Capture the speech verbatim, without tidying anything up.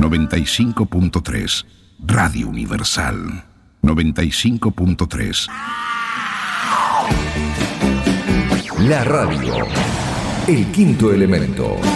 noventa y cinco punto tres. Radio Universal. noventa y cinco punto tres. La radio. El quinto elemento.